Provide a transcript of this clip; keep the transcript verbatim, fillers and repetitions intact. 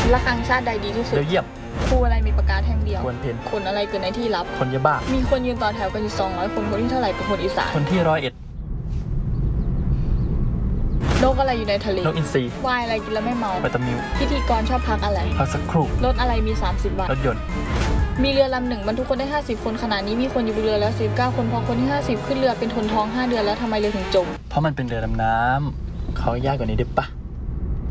ระฆังชาติใดดีที่สุดเบลเยียมครูอะไรมีปากกาแท่งเดียวควรเพนคนอะไรเกิดในที่ลับคนยาบ้ามีคนยืนต่อแถวกันอยู่สองร้อยคนคนที่เท่าไหร่เป็นคนอีสานคนที่ร้อยเอ็ดนกอะไรอยู่ในทะเลนกอินทรีวายอะไรกินแล้วไม่เมาวิตามิวพิธีกรชอบพักอะไรพักสักครู่รถอะไรมีสามสิบบาทรถยนต์มีเรือลำหนึ่งบรรทุกคนได้ห้าสิบคนขณะนี้มีคนอยู่บนเรือแล้วสิบเก้าคนพอคนที่ห้าสิบขึ้นเรือเป็นทนท้องห้าเดือนแล้วทำไมเรือถึงจมเพราะมันเป็นเรือดำน้ำเขายากกว่านี้ได้ปะ